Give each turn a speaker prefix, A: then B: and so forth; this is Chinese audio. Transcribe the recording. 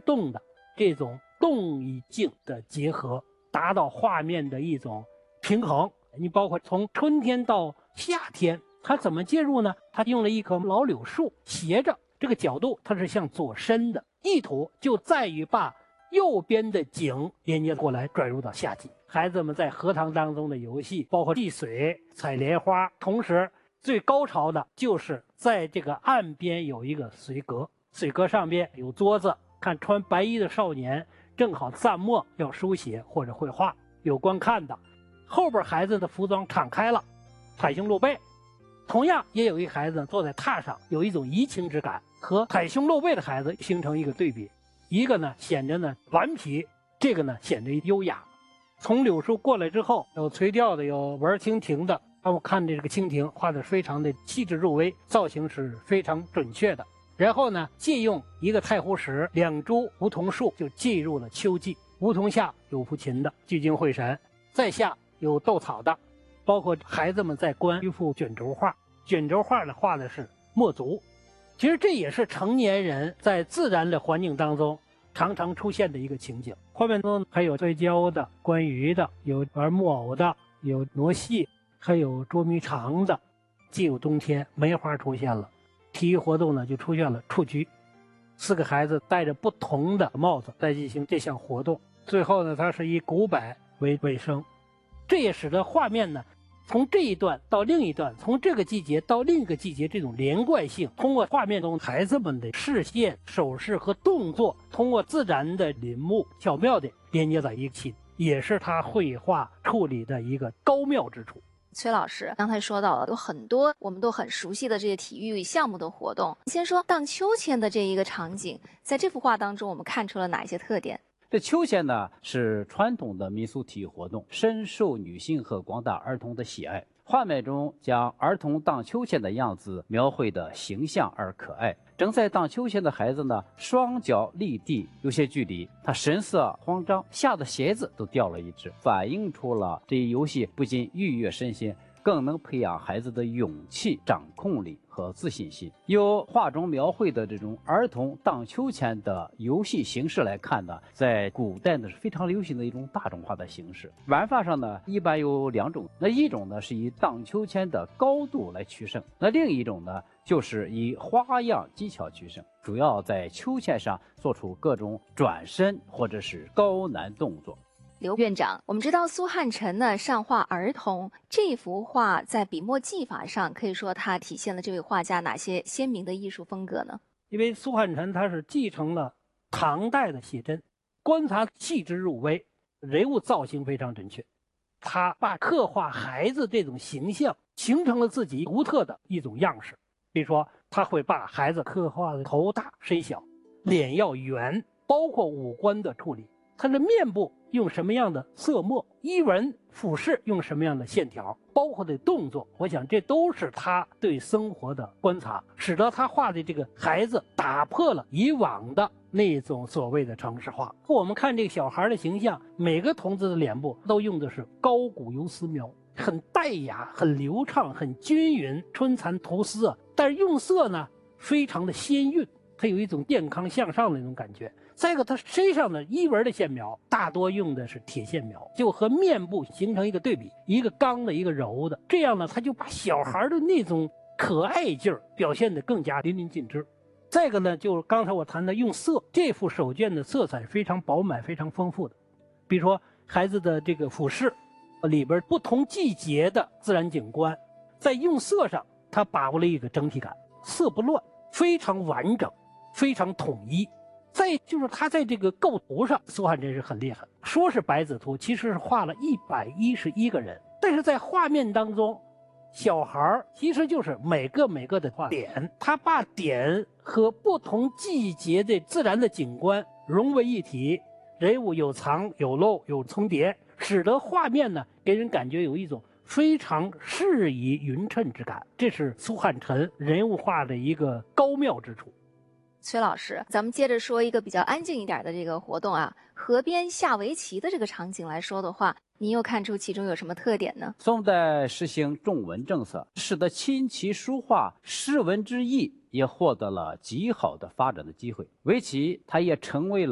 A: 动的这种动与静的结合，达到画面的一种平衡。你包括从春天到夏天，它怎么介入呢？它用了一棵老柳树，斜着这个角度它是向左伸的，意图就在于把右边的景连接过来，转入到夏季。孩子们在荷塘当中的游戏，包括戏水、采莲花，同时最高潮的就是在这个岸边有一个水阁，水阁上边有桌子，看穿白衣的少年正好蘸墨要书写或者绘画，有观看的。后边孩子的服装敞开了，袒胸露背，同样也有一孩子坐在榻上，有一种怡情之感，和袒胸露背的孩子形成一个对比。一个呢显着呢顽皮，这个呢显着优雅。从柳树过来之后，有垂钓的，有玩蜻蜓的。我看这个蜻蜓画的非常的细致入微，造型是非常准确的。然后呢，借用一个太湖石，两株梧桐树，就进入了秋季。梧桐下有抚琴的，聚精会神；在下有斗草的，包括孩子们在观一幅卷轴画。卷轴画呢画的是墨竹，其实这也是成年人在自然的环境当中常常出现的一个情景。画面中还有摔跤的、观鱼的，有玩木偶的，有挪戏，还有捉迷藏的。进入冬天，梅花出现了，体育活动呢就出现了蹴鞠。4个孩子戴着不同的帽子在进行这项活动。最后呢，它是以鼓摆为尾声，这也使得画面呢从这一段到另一段，从这个季节到另一个季节，这种连贯性，通过画面中孩子们的视线、手势和动作，通过自然的临摹巧妙地连接在一起，也是他绘画处理的一个高妙之处。
B: 崔老师刚才说到了有很多我们都很熟悉的这些体育项目的活动，先说荡秋千的这一个场景，在这幅画当中我们看出了哪一些特点？
C: 这秋千呢是传统的民俗体育活动，深受女性和广大儿童的喜爱。画面中将儿童荡秋千的样子描绘得形象而可爱。正在荡秋千的孩子呢，双脚离地有些距离，他神色慌张，吓得鞋子都掉了一只，反映出了这一游戏不仅愉悦身心，更能培养孩子的勇气、掌控力和自信心。由画中描绘的这种儿童荡秋千的游戏形式来看呢，在古代呢是非常流行的一种大众化的形式。玩法上呢，一般有2种，那一种呢是以荡秋千的高度来取胜，那另一种呢就是以花样技巧取胜，主要在秋千上做出各种转身或者是高难动作。
B: 刘院长，我们知道苏汉臣呢善画儿童，这幅画在笔墨技法上可以说它体现了这位画家哪些鲜明的艺术风格呢？
A: 因为苏汉臣他是继承了唐代的写真，观察细致入微，人物造型非常准确。他把刻画孩子这种形象形成了自己独特的一种样式。比如说他会把孩子刻画的头大身小，脸要圆，包括五官的处理，他的面部用什么样的色墨，衣纹服饰用什么样的线条，包括的动作，我想这都是他对生活的观察，使得他画的这个孩子打破了以往的那种所谓的程式化。我们看这个小孩的形象，每个童子的脸部都用的是高古油丝描，很淡雅，很流畅，很均匀，春蚕吐丝啊。但是用色呢非常的鲜韵，它有一种健康向上的那种感觉。再一个，它身上的衣纹的线描大多用的是铁线描，就和面部形成一个对比，一个刚的，一个柔的，这样呢，他就把小孩的那种可爱劲儿表现得更加淋漓尽致。再一个呢，就是刚才我谈的用色，这幅手卷的色彩非常饱满，非常丰富的。比如说孩子的这个服饰里边不同季节的自然景观，在用色上他把握了一个整体感，色不乱，非常完整，非常统一。再就是他在这个构图上，苏汉臣是很厉害，说是百子图，其实是画了111个人，但是在画面当中，小孩其实就是每个的画点，他把点和不同季节的自然的景观融为一体，人物有藏有漏有重叠，使得画面呢给人感觉有一种非常适宜匀称之感，这是苏汉臣人物画的一个高妙之处。
B: 崔老师，咱们接着说一个比较安静一点的这个活动啊，河边下围棋的这个场景来说的话，您又看出其中有什么特点呢？
C: 宋代实行重文政策，使得琴棋书画诗文之艺也获得了极好的发展的机会。围棋它也成为了